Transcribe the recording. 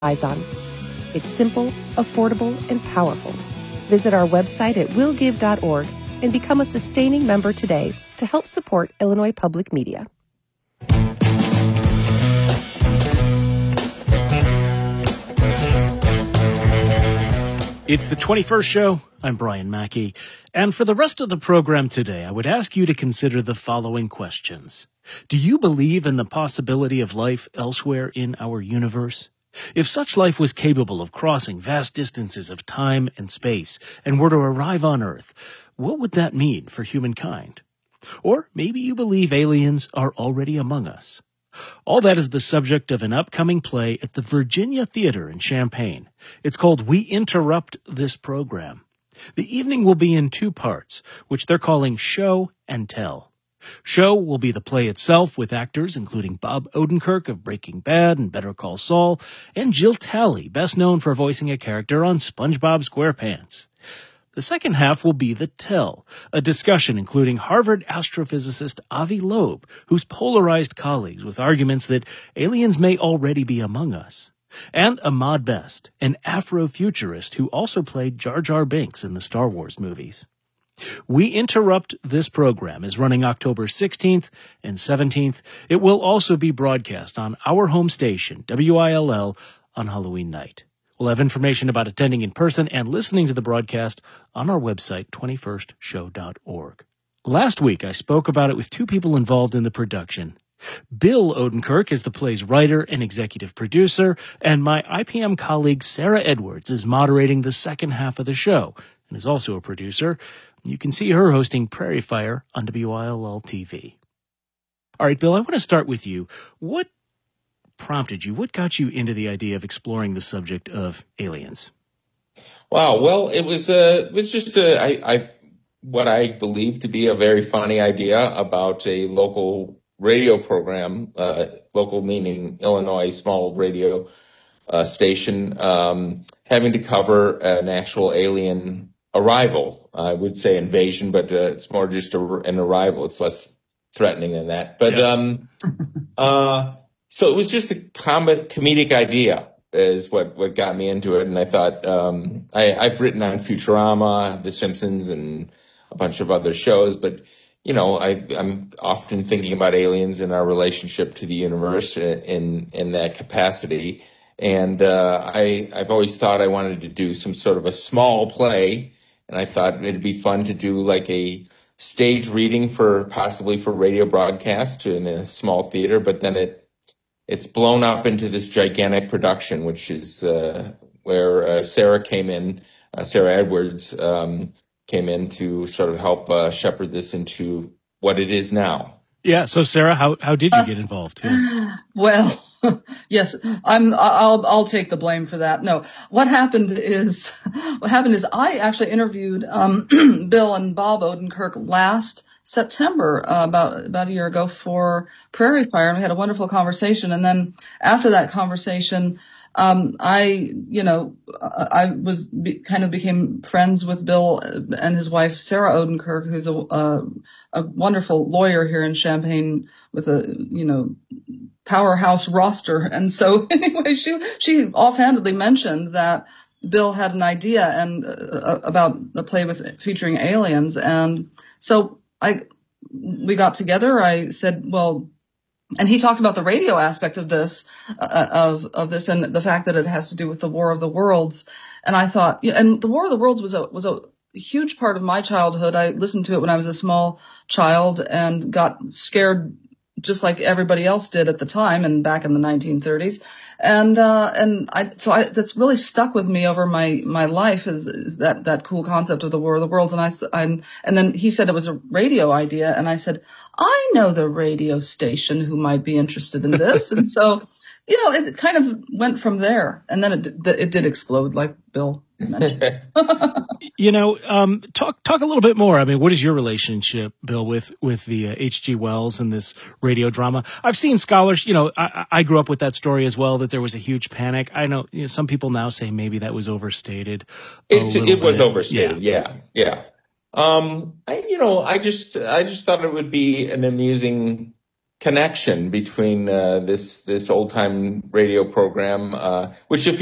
eyes on. It's simple, affordable, and powerful. Visit our website at willgive.org and become a sustaining member today to help support Illinois Public Media. It's the 21st show. I'm Brian Mackey. And for the rest of the program today, I would ask you to consider the following questions. Do you believe in the possibility of life elsewhere in our universe? If such life was capable of crossing vast distances of time and space and were to arrive on Earth, what would that mean for humankind? Or maybe you believe aliens are already among us. All that is the subject of an upcoming play at the Virginia Theater in Champaign. It's called We Interrupt This Program. The evening will be in two parts, which they're calling Show and Tell. Show will be the play itself with actors including Bob Odenkirk of Breaking Bad and Better Call Saul, and Jill Talley, best known for voicing a character on SpongeBob SquarePants. The second half will be the Tell, a discussion including Harvard astrophysicist Avi Loeb, who's polarized colleagues with arguments that aliens may already be among us, and Ahmad Best, an Afrofuturist who also played Jar Jar Binks in the Star Wars movies. We Interrupt This Program is running October 16th and 17th. It will also be broadcast on our home station, WILL, on Halloween night. We'll have information about attending in person and listening to the broadcast on our website, 21stshow.org. Last week, I spoke about it with two people involved in the production. Bill Odenkirk is the play's writer and executive producer, and my IPM colleague Sarah Edwards is moderating the second half of the show and is also a producer. You can see her hosting Prairie Fire on WILL TV. All right, Bill, I want to start with you. What prompted you? What got you into the idea of exploring the subject of aliens? Wow. Well, it was just what I believe to be a very funny idea about a local radio program, local meaning Illinois, small radio station, having to cover an actual alien arrival. I would say invasion, but it's more just an arrival. It's less threatening than that. But so it was just a comedic idea is what got me into it. And I thought I've written on Futurama, The Simpsons, and a bunch of other shows. But, you know, I'm often thinking about aliens and our relationship to the universe in that capacity. And I've always thought I wanted to do some sort of a small play. And I thought it'd be fun to do like a stage reading possibly for radio broadcast in a small theater. But then it's blown up into this gigantic production, which is where Sarah Edwards came in to sort of help shepherd this into what it is now. Yeah. So Sarah, how did you get involved here? Well, yes, I'll take the blame for that. No, what happened is I actually interviewed Bill and Bob Odenkirk last September, about a year ago, for Prairie Fire, and we had a wonderful conversation. And then after that conversation, I became friends with Bill and his wife, Sarah Odenkirk, who's a wonderful lawyer here in Champaign with a, powerhouse roster. And so anyway, she offhandedly mentioned that Bill had an idea and about a play featuring aliens. And so we got together. I said, well, and he talked about the radio aspect of this, of this, and the fact that it has to do with the War of the Worlds. And I thought, and the War of the Worlds was a huge part of my childhood. I listened to it when I was a small child and got scared just like everybody else did at the time and back in the 1930s. And that's really stuck with me over my life is that cool concept of the War of the Worlds. And then he said it was a radio idea. And I said, I know the radio station who might be interested in this. And so, it kind of went from there. And then it did explode, like Bill mentioned. Talk a little bit more. I mean, what is your relationship, Bill, with the H.G. Wells and this radio drama? I've seen scholars, I grew up with that story as well, that there was a huge panic. I know, some people now say maybe that was overstated. It was overstated. Yeah. I just thought it would be an amusing connection between this old time radio program, which if